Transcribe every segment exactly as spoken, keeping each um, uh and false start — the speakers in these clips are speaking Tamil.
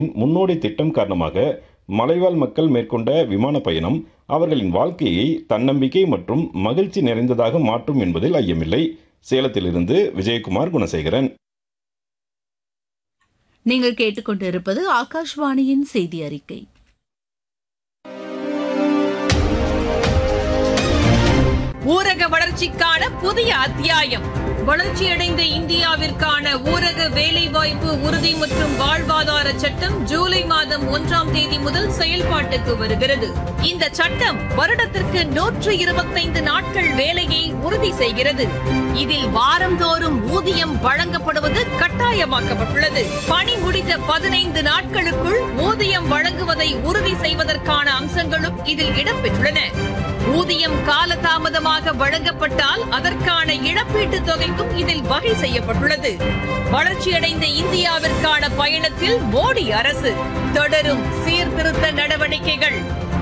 முன்னோடி திட்டம் காரணமாக மலைவாழ் மக்கள் மேற்கொண்ட விமான பயணம் அவர்களின் வாழ்க்கையை தன்னம்பிக்கை மற்றும் மகிழ்ச்சி நிறைந்ததாக மாற்றும் என்பதில் ஐயமில்லை. சேலத்திலிருந்து விஜயகுமார் குணசேகரன். நீங்கள் கேட்டுக்கொண்டிருப்பது ஆகாஷ்வாணியின் செய்தி அறிக்கை. ஊரக வளர்ச்சிக்கான புதிய அத்தியாயம். வளர்ச்சியடைந்த இந்தியாவிற்கான ஊரக வேலைவாய்ப்பு உறுதி மற்றும் வாழ்வாதார சட்டம் ஜூலை மாதம் ஒன்றாம் தேதி முதல் செயல்பாட்டுக்கு வருகிறது. இந்த சட்டம் வருடத்திற்கு நூற்று இருபத்தைந்து நாட்கள் வேலையை உறுதி செய்கிறது. இதில் வாரந்தோறும் ஊதியம் வழங்கப்படுவது கட்டாயமாக்கப்பட்டுள்ளது. பணி முடிந்த பதினைந்து நாட்களுக்குள் ஊதியம் வழங்குவதை உறுதி செய்வதற்கான அம்சங்களும் இதில் இடம்பெற்றுள்ளன. ஊதியம் காலதாமதமாக வழங்கப்பட்டால் அதற்கான இழப்பீட்டுத் தொகைக்கும் இதில் வகை செய்யப்பட்டுள்ளது. வளர்ச்சியடைந்த இந்தியாவிற்கான பயணத்தில் மோடி அரசு தொடரும் சீர்திருத்த நடவடிக்கைகள்.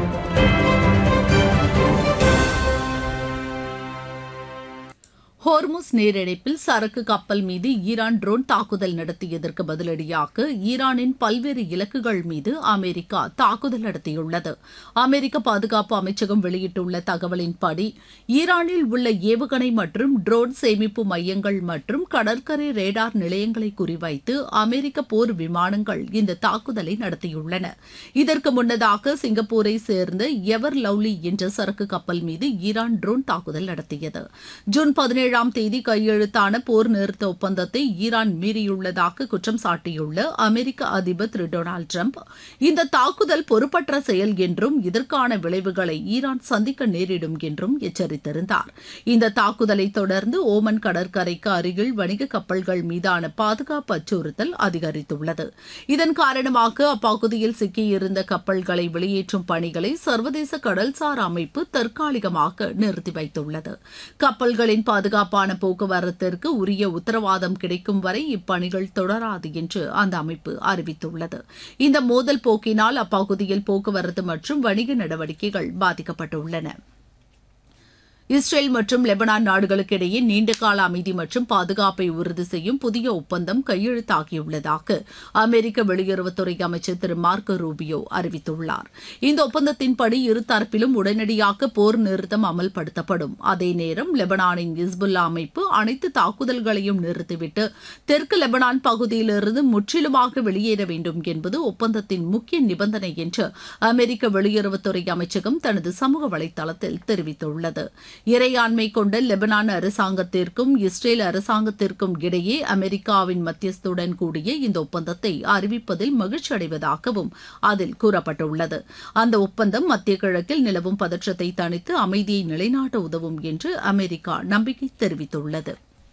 ஹோர்முஸ் நீரிணைப்பில் சரக்கு கப்பல் மீது ஈரான் ட்ரோன் தாக்குதல் நடத்தியதற்கு பதிலடியாக ஈரானின் பல்வேறு இலக்குகள் மீது அமெரிக்கா தாக்குதல் நடத்தியுள்ளது. அமெரிக்க பாதுகாப்பு அமைச்சகம் வெளியிட்டுள்ள தகவலின்படி ஈரானில் உள்ள ஏவுகணை மற்றும் ட்ரோன் சேமிப்பு மையங்கள் மற்றும் கடற்கரை ரேடார் நிலையங்களை குறிவைத்து அமெரிக்க போர் விமானங்கள் இந்த தாக்குதலை நடத்தியுள்ளன. இதற்கு முன்னதாக சிங்கப்பூரை சேர்ந்த எவர் லவ்லி என்ற சரக்கு கப்பல் மீது ஈரான் ட்ரோன் தாக்குதல் நடத்தியது. ஜூன் பதினேழாம் தேதி கையெழுத்தான போர் நிறுத்த ஒப்பந்தத்தை ஈரான் மீறியுள்ளதாக குற்றம் சாட்டியுள்ள அமெரிக்க அதிபர் திரு டொனால்டு டிரம்ப் இந்த தாக்குதல் பொறுப்பற்ற செயல் என்றும் இதற்கான விளைவுகளை ஈரான் சந்திக்க நேரிடும் என்றும் எச்சரித்திருந்தார். இந்த தாக்குதலை தொடர்ந்து ஓமன் கடற்கரைக்கு அருகில் வணிக கப்பல்கள் மீதான பாதுகாப்பு அச்சுறுத்தல் அதிகரித்துள்ளது. இதன் காரணமாக அப்பகுதியில் சிக்கியிருந்த கப்பல்களை வெளியேற்றும் பணிகளை சர்வதேச கடல்சார் அமைப்பு தற்காலிகமாக நிறுத்தி வைத்துள்ளது. கப்பல்களின் பாதுகாப்பு பாதுகாப்பான போக்குவரத்திற்கு உரிய உத்தரவாதம் கிடைக்கும் வரை இப்பணிகள் தொடராது என்று அந்த அமைப்பு அறிவித்துள்ளது. இந்த மோதல் போக்கினால் அப்பகுதியில் போக்குவரத்து மற்றும் வணிக நடவடிக்கைகள் பாதிக்கப்பட்டுள்ளன. இஸ்ரேல் மற்றும் லெபனான் நாடுகளுக்கு இடையே நீண்டகால அமைதி மற்றும் பாதுகாப்பை உறுதி செய்யும் புதிய ஒப்பந்தம் கையெழுத்தாகியுள்ளதாக அமெரிக்க வெளியுறவுத்துறை அமைச்சர் திரு மார்க்கோ ரூபியோ அறிவித்துள்ளார். இந்த ஒப்பந்தத்தின்படி இருதரப்பிலும் உடனடியாக போர் நிறுத்தம் அமல்படுத்தப்படும். அதே நேரம் லெபனானின் இஸ்புல்லா அமைப்பு அனைத்து தாக்குதல்களையும் நிறுத்திவிட்டு தெற்கு லெபனான் பகுதியிலிருந்து முற்றிலுமாக வெளியேற வேண்டும் என்பது ஒப்பந்தத்தின் முக்கிய நிபந்தனை என்று அமெரிக்க வெளியுறவுத்துறை அமைச்சகம் தனது சமூக வலைதளத்தில் தெரிவித்துள்ளது. இறையாண்மை கொண்ட லெபனான் அரசாங்கத்திற்கும் இஸ்ரேல் அரசாங்கத்திற்கும் இடையே அமெரிக்காவின் மத்தியஸ்துடன் கூடிய இந்த ஒப்பந்தத்தை அறிவிப்பதில் மகிழ்ச்சி அடைவதாகவும் அதில் கூறப்பட்டுள்ளது. அந்த ஒப்பந்தம் மத்திய கிழக்கில் நிலவும் பதற்றத்தை தணித்து அமைதியை நிலைநாட்ட உதவும் என்று அமெரிக்கா நம்பிக்கை தெரிவித்துள்ளது.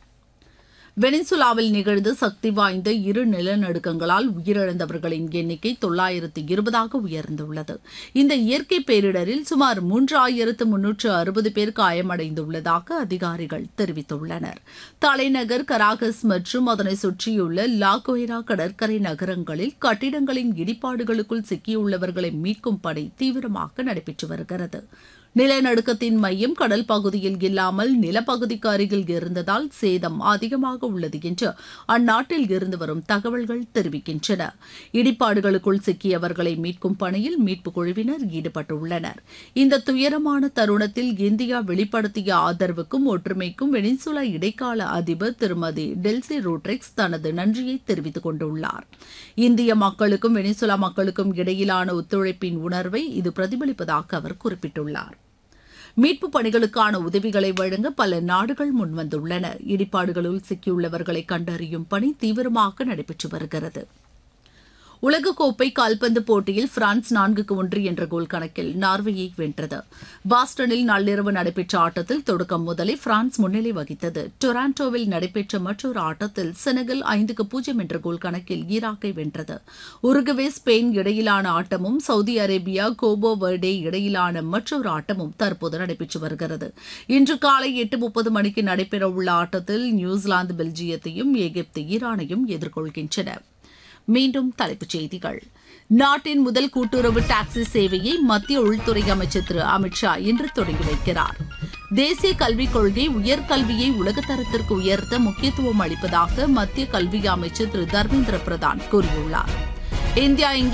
வெனிசுலாவில் நிகழ்ந்த சக்தி வாய்ந்த இரு நிலநடுக்கங்களால் உயிரிழந்தவர்களின் எண்ணிக்கை தொள்ளாயிரத்து இருபதாக உயர்ந்துள்ளது. இந்த இயற்கை பேரிடரில் சுமார் மூன்றாயிரத்து முன்னூற்று அறுபது பேர் காயமடைந்துள்ளதாக அதிகாரிகள் தெரிவித்துள்ளனர். தலைநகர் கராகஸ் மற்றும் அதனை சுற்றியுள்ள லாகோய்ரா கடற்கரை நகரங்களில் கட்டிடங்களின் இடிபாடுகளுக்குள் சிக்கியுள்ளவர்களை மீட்கும் பணி தீவிரமாக நடைபெற்று வருகிறது. நிலநடுக்கத்தின் மையம் கடல் பகுதியில் இல்லாமல் நிலப்பகுதிக்கு அருகில் இருந்ததால் சேதம் அதிகமாக உள்ளது என்று அந்நாட்டில் இருந்து வரும் தகவல்கள் தெரிவிக்கின்றன. இடிபாடுகளுக்குள் சிக்கியவர்களை மீட்கும் பணியில் மீட்புக் குழுவினர் ஈடுபட்டுள்ளனர். இந்த துயரமான தருணத்தில் இந்தியா வெளிப்படுத்திய ஆதரவுக்கும் ஒற்றுமைக்கும் வெனிசுலா இடைக்கால அதிபர் திருமதி டெல்சி ரோட்ரிக்ஸ் தனது நன்றியை தெரிவித்துக் கொண்டுள்ளார். இந்திய மக்களுக்கும் வெனிசுலா மக்களுக்கும் இடையிலான ஒத்துழைப்பின் உணர்வை இது பிரதிபலிப்பதாக அவர் குறிப்பிட்டுள்ளார். மீட்புப் பணிகளுக்கான உதவிகளை வழங்க பல நாடுகள் முன்வந்துள்ளன. இடிபாடுகளில் சிக்கியுள்ளவர்களை கண்டறியும் பணி தீவிரமாக நடைபெற்று வருகிறது. உலகக்கோப்பை கால்பந்து போட்டியில் பிரான்ஸ் நான்குக்கு ஒன்று என்ற கோல் கணக்கில் நார்வேயை வென்றது. பாஸ்டனில் நள்ளிரவு நடைபெற்ற ஆட்டத்தில் தொடக்கம் முதலே பிரான்ஸ் முன்னிலை வகித்தது. டொராண்டோவில் நடைபெற்ற மற்றொரு ஆட்டத்தில் செனகல் ஐந்துக்கு பூஜ்ஜியம் என்ற கோல் கணக்கில் ஈராக்கை வென்றது. உருகுவே ஸ்பெயின் இடையிலான ஆட்டமும் சவுதி அரேபியா கோபோ வெர்டே இடையிலான மற்றொரு ஆட்டமும் தற்போது நடைபெற்று வருகிறது. இன்று காலை எட்டு முப்பது மணிக்கு நடைபெறவுள்ள ஆட்டத்தில் நியூசிலாந்து பெல்ஜியத்தையும் எகிப்து ஈரானையும் எதிர்கொள்கின்றன. மீண்டும் தலைப்புச் செய்திகள். நாட்டின் முதல் கூட்டுறவு டாக்ஸி சேவையை மத்திய உள்துறை அமைச்சர் திரு அமித் ஷா இன்று தொடங்கி வைக்கிறார். தேசிய கல்விக் கொள்கை உயர்கல்வியை உலகத்தரத்திற்கு உயர்த்த முக்கியத்துவம் அளிப்பதாக மத்திய கல்வி அமைச்சர் திரு தர்மேந்திர பிரதான் கூறியுள்ளார். இந்தியா